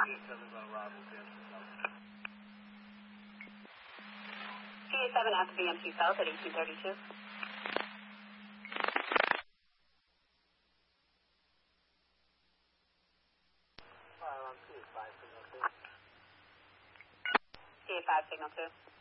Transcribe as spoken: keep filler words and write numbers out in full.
P A seven at the B M C South at eighteen thirty-two. P A five signal two.